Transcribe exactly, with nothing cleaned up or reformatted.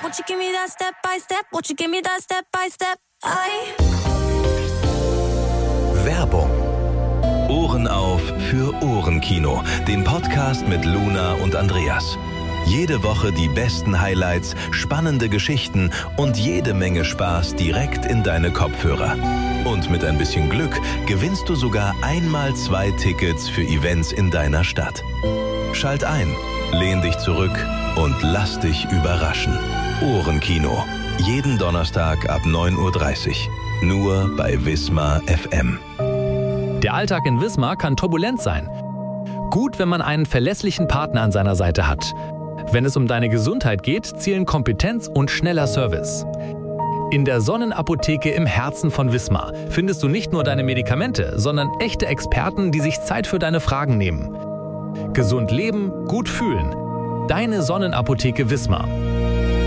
Won't you give me that step by step? Won't you give me that step by step? I Werbung. Ohren auf für Ohrenkino, den Podcast mit Luna und Andreas. Jede Woche die besten Highlights, spannende Geschichten und jede Menge Spaß direkt in deine Kopfhörer. Und mit ein bisschen Glück gewinnst du sogar einmal zwei Tickets für Events in deiner Stadt. Schalt ein, lehn dich zurück und lass dich überraschen. Ohrenkino. Jeden Donnerstag ab neun Uhr dreißig. Nur bei Wismar F M. Der Alltag in Wismar kann turbulent sein. Gut, wenn man einen verlässlichen Partner an seiner Seite hat. Wenn es um deine Gesundheit geht, zählen Kompetenz und schneller Service. In der Sonnenapotheke im Herzen von Wismar findest du nicht nur deine Medikamente, sondern echte Experten, die sich Zeit für deine Fragen nehmen. Gesund leben, gut fühlen. Deine Sonnenapotheke Wismar.